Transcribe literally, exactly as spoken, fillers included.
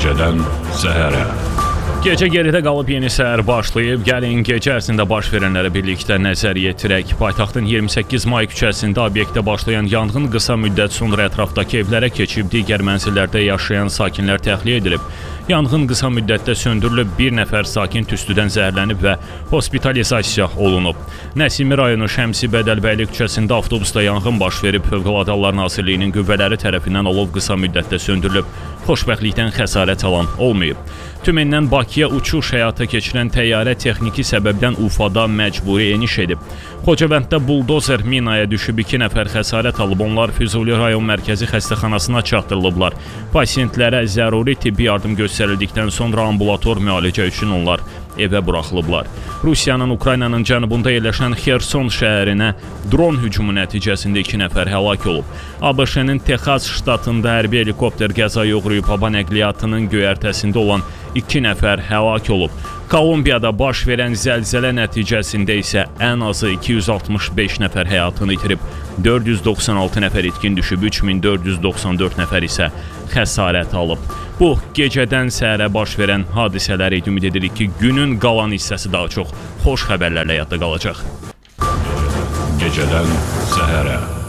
Gecədən səhərə. Gecə geridə qalıb yeni səhər başlayıb, gəlin gecə ərzində baş verənlərə birlikdə nəzər yetirək. Paytaxtın iyirmi səkkiz may küçəsində obyektdə başlayan yanğın qısa müddət sonra ətrafdakı evlərə keçib, digər mənzillərdə yaşayan sakinlər təxliyə edilib. Yanğın qısa müddətdə söndürülüb, bir nəfər sakin tüstüdən zəhərlənib və hospitalizasiya olunub. Nəsimi rayonu Şəmsi Bədəlbəyli küçəsində avtobusda yanğın baş verib, Fövqəladə Hallar Nazirliyinin qüvvələri tərəfindən alov qısa müddətdə söndürülüb. Xoşbəxtlikdən xəsarət alan olmayıb. Tümendən Bakıya uçuş həyata keçirən təyyarə texniki səbəbdən Ufada məcburi eniş edib. Xocavənddə buldozer minaya düşüb, iki nəfər xəsarət alıb, onlar Füzuli rayon mərkəzi xəstəxanasına çatdırılıblar. Pasientlərə zəruri tibbi yardım göstərildikdən sonra ambulator müalicə üçün onlar evə buraxılıblar. Rusiyanın Ukraynanın cənubunda yerləşən Xerson şəhərinə dron hücumu nəticəsində iki nəfər həlak olub. ABŞ-nin Texas ştatında hərbi helikopter qəzaya uğrayıb, hava nəqliyyatının göyərtəsində olan iki nəfər həlak olub. Kolumbiyada baş verən zəlzələ nəticəsində isə ən azı iki yüz altmış beş nəfər həyatını itirib, dörd yüz doxsan altı nəfər itkin düşüb, üç min dörd yüz doxsan dörd nəfər isə xəsarət alıb. Bu, gecədən səhərə baş verən hadisələr idi. Ümid edirik ki, günün qalan hissəsi daha çox xoş xəbərlərlə yadda qalacaq. Gecədən səhərə.